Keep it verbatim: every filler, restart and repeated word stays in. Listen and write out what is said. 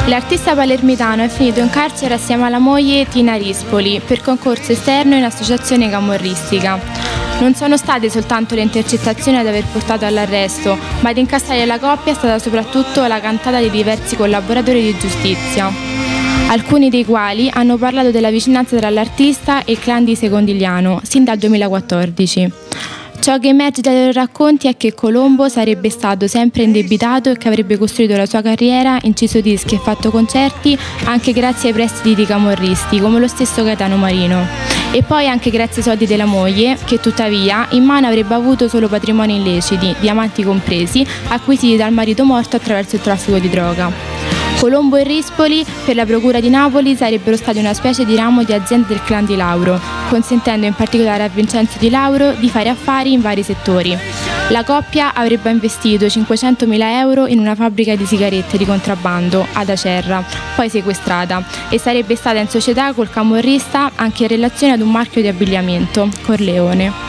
L'artista palermitano è finito in carcere assieme alla moglie Tina Rispoli per concorso esterno in associazione camorristica. Non sono state soltanto le intercettazioni ad aver portato all'arresto, ma ad incastrare la coppia è stata soprattutto la cantata di diversi collaboratori di giustizia, alcuni dei quali hanno parlato della vicinanza tra l'artista e il clan di Secondigliano sin dal duemilaquattordici. Ciò che emerge dai loro racconti è che Colombo sarebbe stato sempre indebitato e che avrebbe costruito la sua carriera, inciso dischi e fatto concerti anche grazie ai prestiti di camorristi, come lo stesso Gaetano Marino. E poi anche grazie ai soldi della moglie, che tuttavia in mano avrebbe avuto solo patrimoni illeciti, diamanti compresi, acquisiti dal marito morto attraverso il traffico di droga. Colombo e Rispoli per la procura di Napoli sarebbero stati una specie di ramo di azienda del clan di Lauro, consentendo in particolare a Vincenzo Di Lauro di fare affari in vari settori. La coppia avrebbe investito cinquecentomila euro in una fabbrica di sigarette di contrabbando ad Acerra, poi sequestrata, e sarebbe stata in società col camorrista anche in relazione ad un marchio di abbigliamento, Corleone.